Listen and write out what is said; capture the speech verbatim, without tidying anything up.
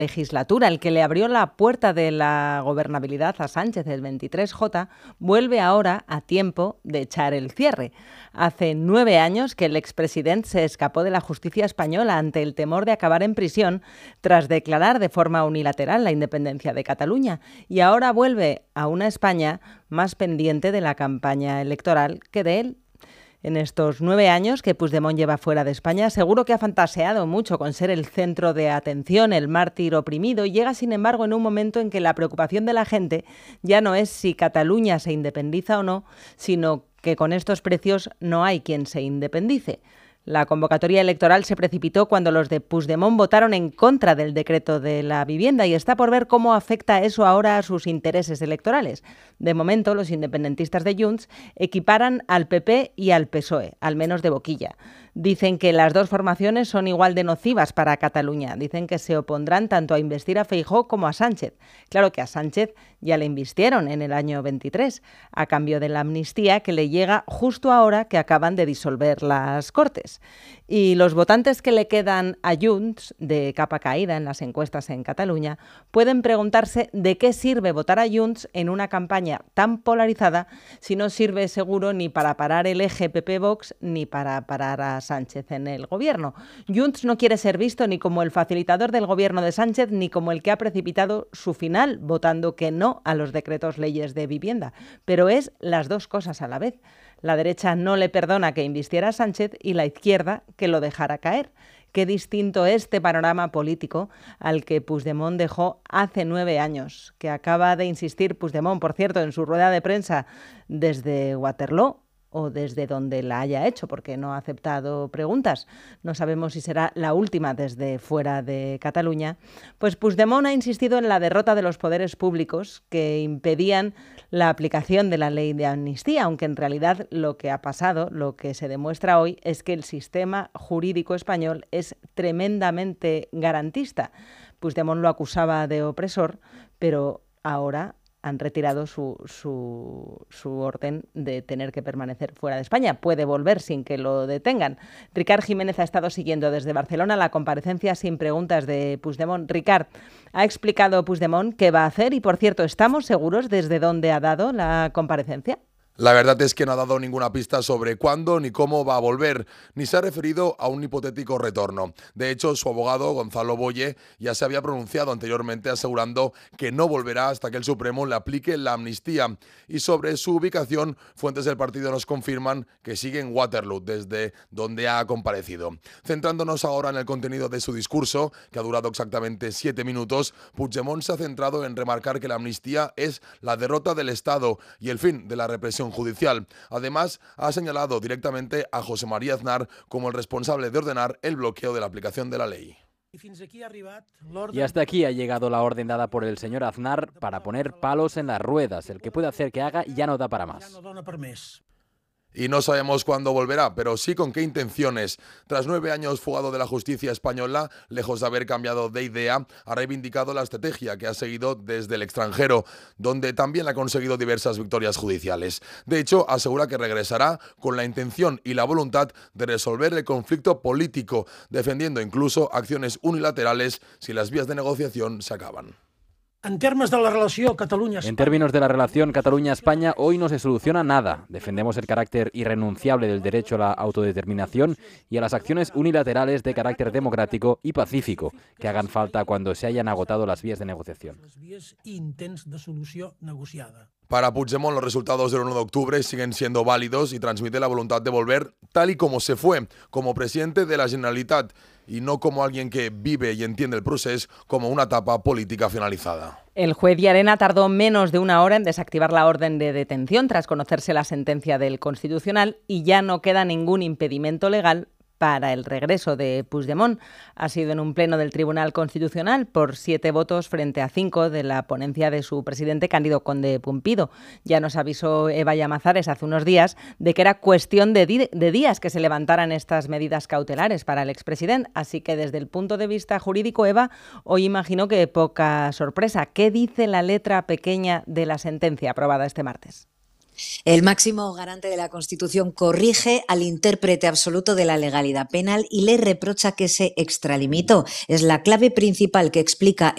legislatura, el que le abrió la puerta de la gobernabilidad a Sánchez, el veintitrés J, vuelve ahora a tiempo de echar el cierre. Hace nueve años que el expresidente se escapó de la justicia española ante el temor de acabar en prisión tras declarar de forma unilateral la independencia de Cataluña, y ahora vuelve a una España más pendiente de la campaña electoral que de él. En estos nueve años que Puigdemont lleva fuera de España, seguro que ha fantaseado mucho con ser el centro de atención, el mártir oprimido, y llega, sin embargo, en un momento en que la preocupación de la gente ya no es si Cataluña se independiza o no, sino que con estos precios no hay quien se independice. La convocatoria electoral se precipitó cuando los de Puigdemont votaron en contra del decreto de la vivienda y está por ver cómo afecta eso ahora a sus intereses electorales. De momento, los independentistas de Junts equiparan al P P y al P S O E, al menos de boquilla. Dicen que las dos formaciones son igual de nocivas para Cataluña. Dicen que se opondrán tanto a investir a Feijóo como a Sánchez. Claro que a Sánchez ya le invistieron en el año veintitrés, a cambio de la amnistía que le llega justo ahora que acaban de disolver las Cortes. Y los votantes que le quedan a Junts, de capa caída en las encuestas en Cataluña, pueden preguntarse de qué sirve votar a Junts en una campaña tan polarizada si no sirve seguro ni para parar el eje P P-Vox ni para parar a Sánchez en el gobierno. Junts no quiere ser visto ni como el facilitador del gobierno de Sánchez ni como el que ha precipitado su final votando que no a los decretos leyes de vivienda, pero es las dos cosas a la vez. La derecha no le perdona que invistiera a Sánchez y la izquierda que lo dejara caer. Qué distinto este panorama político al que Puigdemont dejó hace nueve años, que acaba de insistir Puigdemont, por cierto, en su rueda de prensa desde Waterloo, o desde donde la haya hecho, porque no ha aceptado preguntas. No sabemos si será la última desde fuera de Cataluña. Pues Puigdemont ha insistido en la derrota de los poderes públicos que impedían la aplicación de la ley de amnistía, aunque en realidad lo que ha pasado, lo que se demuestra hoy, es que el sistema jurídico español es tremendamente garantista. Puigdemont lo acusaba de opresor, pero ahora han retirado su, su, su orden de tener que permanecer fuera de España. Puede volver sin que lo detengan. Ricard Jiménez ha estado siguiendo desde Barcelona la comparecencia sin preguntas de Puigdemont. Ricard, ¿ha explicado Puigdemont qué va a hacer? Y, por cierto, ¿estamos seguros desde dónde ha dado la comparecencia? La verdad es que no ha dado ninguna pista sobre cuándo ni cómo va a volver, ni se ha referido a un hipotético retorno. De hecho, su abogado, Gonzalo Boye, ya se había pronunciado anteriormente asegurando que no volverá hasta que el Supremo le aplique la amnistía. Y sobre su ubicación, fuentes del partido nos confirman que sigue en Waterloo, desde donde ha comparecido. Centrándonos ahora en el contenido de su discurso, que ha durado exactamente siete minutos, Puigdemont se ha centrado en remarcar que la amnistía es la derrota del Estado y el fin de la represión judicial. Además, ha señalado directamente a José María Aznar como el responsable de ordenar el bloqueo de la aplicación de la ley. Y hasta aquí ha llegado la orden dada por el señor Aznar para poner palos en las ruedas. El que puede hacer que haga ya no da para más. Y no sabemos cuándo volverá, pero sí con qué intenciones. Tras nueve años fugado de la justicia española, lejos de haber cambiado de idea, ha reivindicado la estrategia que ha seguido desde el extranjero, donde también ha conseguido diversas victorias judiciales. De hecho, asegura que regresará con la intención y la voluntad de resolver el conflicto político, defendiendo incluso acciones unilaterales si las vías de negociación se acaban. En términos de la relación Cataluña-España. En términos de la relación Cataluña-España, hoy no se soluciona nada. Defendemos el carácter irrenunciable del derecho a la autodeterminación y a las acciones unilaterales de carácter democrático y pacífico que hagan falta cuando se hayan agotado las vías de negociación. Para Puigdemont, los resultados del uno de octubre siguen siendo válidos y transmite la voluntad de volver tal y como se fue, como presidente de la Generalitat, y no como alguien que vive y entiende el procés como una etapa política finalizada. El juez Llarena tardó menos de una hora en desactivar la orden de detención tras conocerse la sentencia del Constitucional y ya no queda ningún impedimento legal para el regreso de Puigdemont. Ha sido en un pleno del Tribunal Constitucional por siete votos frente a cinco de la ponencia de su presidente Cándido Conde Pumpido. Ya nos avisó Eva Llamazares hace unos días de que era cuestión de, di- de días que se levantaran estas medidas cautelares para el expresidente. Así que desde el punto de vista jurídico, Eva, hoy imagino que poca sorpresa. ¿Qué dice la letra pequeña de la sentencia aprobada este martes? El máximo garante de la Constitución corrige al intérprete absoluto de la legalidad penal y le reprocha que se extralimitó. Es la clave principal que explica